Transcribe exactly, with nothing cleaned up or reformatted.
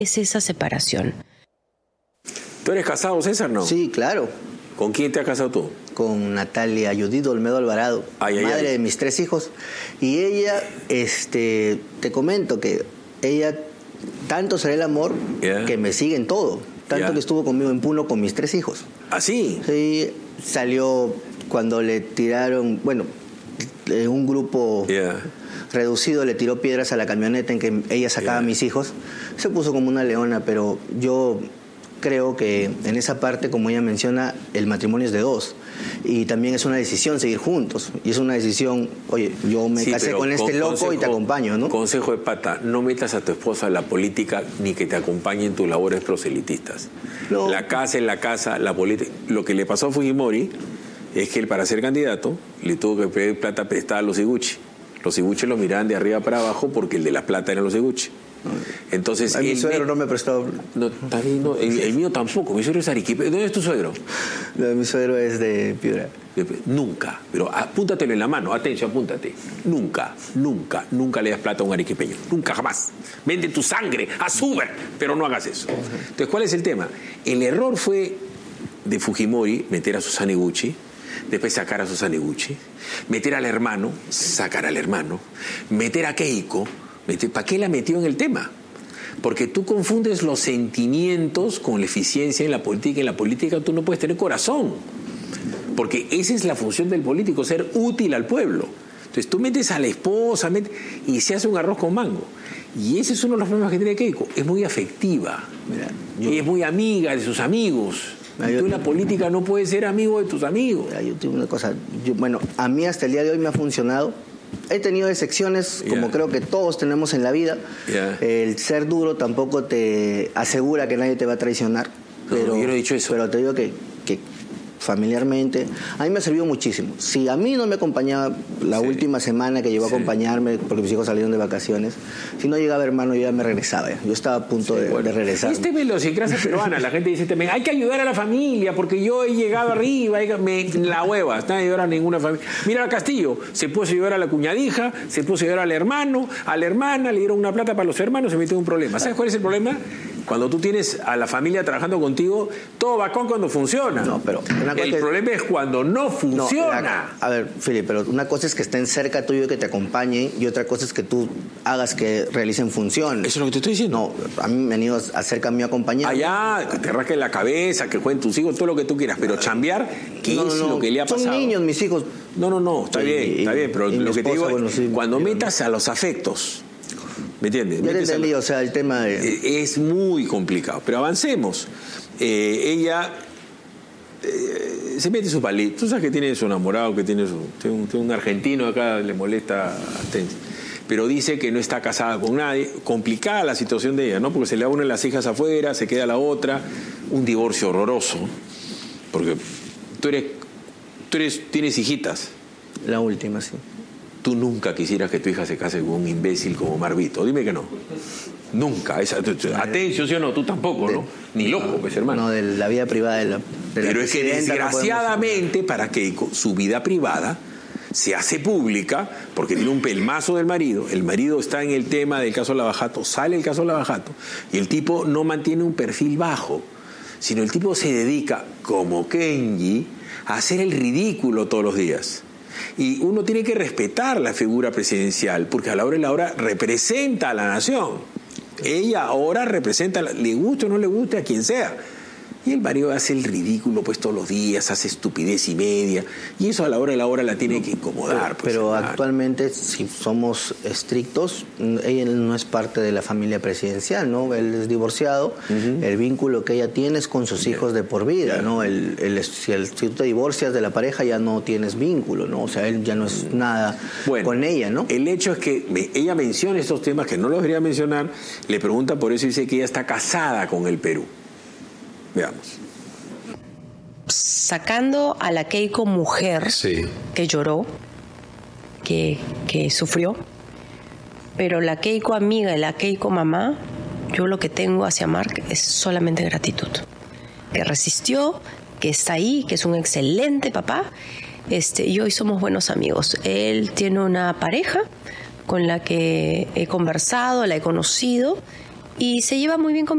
es esa separación. ¿Tú eres casado, César, no? Sí, claro. ¿Con quién te has casado tú? Con Natalia Judith Olmedo Alvarado, ay, ay, madre ay. de mis tres hijos. Y ella, este, te comento que ella, tanto será el amor, yeah. que me sigue en todo. Tanto yeah. que estuvo conmigo en Puno con mis tres hijos. ¿Ah, sí? Sí, salió cuando le tiraron, bueno, un grupo yeah. reducido le tiró piedras a la camioneta en que ella sacaba yeah. a mis hijos. Se puso como una leona, pero yo creo que en esa parte, como ella menciona, el matrimonio es de dos. Y también es una decisión seguir juntos. Y es una decisión, oye, yo me sí, casé con este con, loco consejo, y te acompaño, ¿no? Consejo de pata, no metas a tu esposa en la política ni que te acompañe en tus labores proselitistas. No. La casa es la casa, la política. Lo que le pasó a Fujimori es que él, para ser candidato, le tuvo que pedir plata prestada a los Iguchi. Los Iguchi lo miraban de arriba para abajo porque el de la plata eran los Iguchi. Entonces, a mi suegro me... no me prestó. No, también no, el, el mío tampoco. Mi suegro es arequipeño. ¿Dónde es tu suegro? No, mi suegro es de Piura. Nunca, pero apúntatelo en la mano, atención, apúntate. Nunca, nunca, nunca le das plata a un arequipeño. Nunca, jamás. Vende tu sangre, haz Uber, pero no hagas eso. Entonces, ¿cuál es el tema? El error fue de Fujimori meter a Susana Iguchi, después sacar a Susana Iguchi, meter al hermano, sacar al hermano, meter a Keiko. ¿Para qué la metió en el tema? Porque tú confundes los sentimientos con la eficiencia en la política. En la política tú no puedes tener corazón. Porque esa es la función del político, ser útil al pueblo. Entonces tú metes a la esposa metes, y se hace un arroz con mango. Y ese es uno de los problemas que tiene Keiko. Es muy afectiva. Mira, yo, y es muy amiga de sus amigos. Mira, tú en la política no puedes ser amigo de tus amigos. Mira, yo tengo una cosa. Yo, bueno, a mí hasta el día de hoy me ha funcionado. He tenido excepciones, como yeah. creo que todos tenemos en la vida. Yeah. El ser duro tampoco te asegura que nadie te va a traicionar. No, pero, yo no he dicho eso. Pero te digo que, que familiarmente, a mí me ha servido muchísimo. Si a mí no me acompañaba la sí. última semana que llegó sí. a acompañarme, porque mis hijos salieron de vacaciones, si no llegaba hermano, yo ya me regresaba. Yo estaba a punto sí, de, bueno. de regresar. Este velocicracia peruana, la gente dice también, hay que ayudar a la familia, porque yo he llegado arriba, me, la hueva, está a ayudar a ninguna familia. Mira al Castillo, se puso a ayudar a la cuñadija, se puso a ayudar al hermano, a la hermana, le dieron una plata para los hermanos, se metió en un problema. ¿Sabes cuál es el problema? Cuando tú tienes a la familia trabajando contigo, todo bacán cuando funciona. No, pero una cosa el que... problema es cuando no funciona. No, la... A ver, Filipe, pero una cosa es que estén cerca tuyo y que te acompañen, y otra cosa es que tú hagas que realicen funciones. Eso es lo que te estoy diciendo. No, a mí me han ido acerca a mi acompañante. Allá, que te rasquen la cabeza, que jueguen tus hijos, todo lo que tú quieras, pero chambear, ¿qué no, es no, lo que le ha pasado? Son niños, mis hijos. No, no, no, está y, bien, está bien, pero lo que te digo bueno, sí, cuando metas a los afectos, ¿me entiendes? Ya te entendí, o sea, el tema de... Es muy complicado, pero avancemos. Eh, ella eh, se mete su palito. Tú sabes que tiene su enamorado, que tiene, su, tiene, un, tiene un argentino acá, le molesta, pero dice que no está casada con nadie. Complicada la situación de ella, ¿no? Porque se le da una de las hijas afuera, se queda la otra. Un divorcio horroroso, porque tú eres, tú eres, tienes hijitas. La última, sí. Tú nunca quisieras que tu hija se case con un imbécil como Marvito. Dime que no. Nunca. Esa, atención, ¿sí o no? Tú tampoco, de, ¿no? Ni loco, pues, hermano. No, de la vida privada de la de Pero la es que desgraciadamente no para Keiko, su vida privada se hace pública porque tiene un pelmazo del marido. El marido está en el tema del caso Lavajato, sale el caso Lavajato, y el tipo no mantiene un perfil bajo, sino el tipo se dedica, como Kenji, a hacer el ridículo todos los días. Y uno tiene que respetar la figura presidencial, porque a la hora de la hora representa a la nación. Ella ahora representa, le guste o no le guste a quien sea. Y el marido hace el ridículo pues todos los días, hace estupidez y media, y eso a la hora de la hora la tiene que incomodar. Pero, pues, pero actualmente, si somos estrictos, ella no es parte de la familia presidencial, ¿no? Él es divorciado, uh-huh. el vínculo que ella tiene es con sus hijos de por vida, yeah. ¿no? El, el, si, el, si tú te divorcias de la pareja ya no tienes vínculo, ¿no? O sea, él ya no es nada bueno, con ella, ¿no? El hecho es que me, ella menciona estos temas que no los debería mencionar, le pregunta por eso y dice que ella está casada con el Perú. Veamos. Sacando a la Keiko mujer sí. que lloró, que, que sufrió, pero la Keiko amiga y la Keiko mamá, yo lo que tengo hacia Marc es solamente gratitud. Que resistió, que está ahí, que es un excelente papá, este, y hoy somos buenos amigos. Él tiene una pareja con la que he conversado, la he conocido, y se lleva muy bien con